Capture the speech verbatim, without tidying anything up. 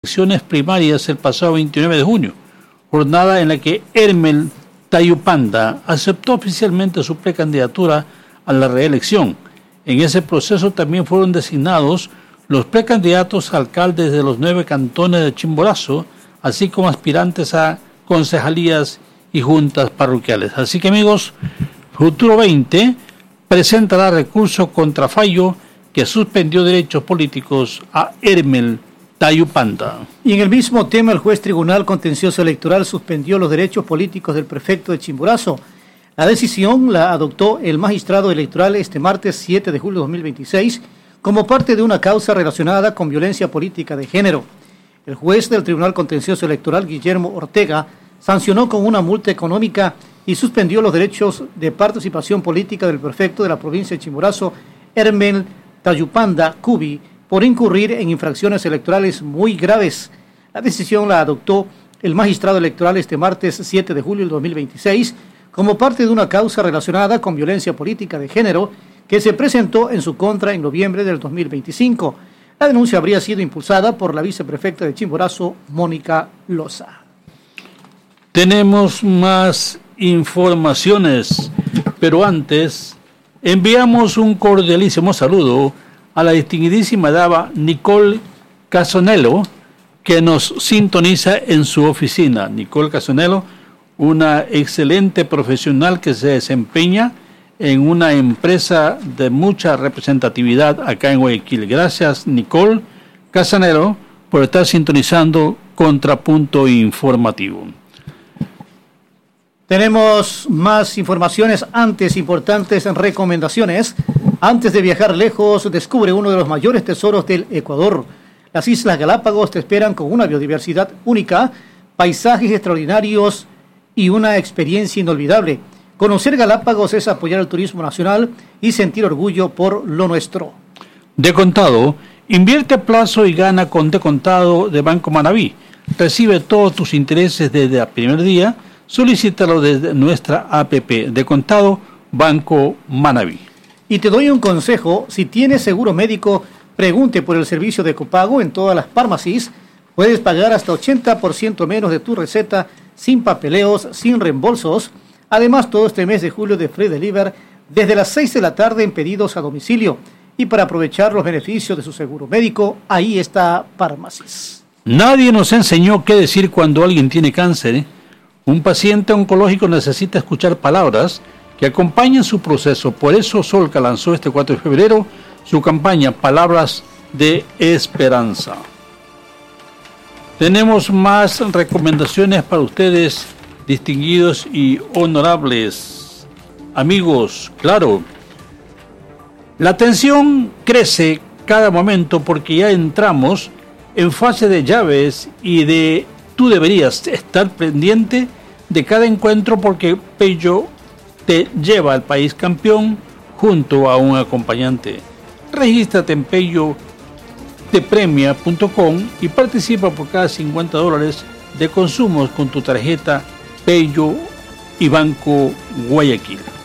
elecciones primarias el pasado veintinueve de junio, jornada en la que Hermel Tayupanda aceptó oficialmente su precandidatura a la reelección. En ese proceso también fueron designados los precandidatos a alcaldes de los nueve cantones de Chimborazo, así como aspirantes a concejalías y juntas parroquiales. Así que, amigos, Futuro veinte presentará recurso contra fallo que suspendió derechos políticos a Hermel Tayupanda. Y en el mismo tema, el juez Tribunal Contencioso Electoral suspendió los derechos políticos del prefecto de Chimborazo. La decisión la adoptó el magistrado electoral este martes siete de julio de dos mil veintiséis como parte de una causa relacionada con violencia política de género. El juez del Tribunal Contencioso Electoral, Guillermo Ortega, sancionó con una multa económica y suspendió los derechos de participación política del prefecto de la provincia de Chimborazo, Hermel Tayupanda Cubi, por incurrir en infracciones electorales muy graves. La decisión la adoptó el magistrado electoral este martes siete de julio del dos mil veintiséis como parte de una causa relacionada con violencia política de género que se presentó en su contra en noviembre del dos mil veinticinco. La denuncia habría sido impulsada por la viceprefecta de Chimborazo, Mónica Loza. Tenemos más informaciones, pero antes enviamos un cordialísimo saludo a la distinguidísima dama Nicole Casonello, que nos sintoniza en su oficina. Nicole Casonello, una excelente profesional que se desempeña en una empresa de mucha representatividad acá en Guayaquil. Gracias, Nicole Casonello, por estar sintonizando Contrapunto Informativo. Tenemos más informaciones, antes importantes recomendaciones. Antes de viajar lejos, descubre uno de los mayores tesoros del Ecuador. Las Islas Galápagos te esperan con una biodiversidad única, paisajes extraordinarios y una experiencia inolvidable. Conocer Galápagos es apoyar el turismo nacional y sentir orgullo por lo nuestro. De contado, invierte a plazo y gana con De Contado de Banco Manaví. Recibe todos tus intereses desde el primer día. Solicítalo desde nuestra app. De Contado, Banco Manaví. Y te doy un consejo: si tienes seguro médico, pregunte por el servicio de copago en todas las farmacias. Puedes pagar hasta ochenta por ciento menos de tu receta, sin papeleos, sin reembolsos. Además, todo este mes de julio de Free Deliver, desde las seis de la tarde en pedidos a domicilio. Y para aprovechar los beneficios de su seguro médico, ahí está Farmacis. Nadie nos enseñó qué decir cuando alguien tiene cáncer, ¿eh? Un paciente oncológico necesita escuchar palabras que acompañen su proceso. Por eso Solca lanzó este cuatro de febrero su campaña Palabras de Esperanza. Tenemos más recomendaciones para ustedes, distinguidos y honorables amigos. Claro, la tensión crece cada momento porque ya entramos en fase de llaves y de tú deberías estar pendiente de cada encuentro porque Pello te lleva al país campeón junto a un acompañante. Regístrate en pello te premia punto com y participa por cada cincuenta dólares de consumos con tu tarjeta Pello y Banco Guayaquil.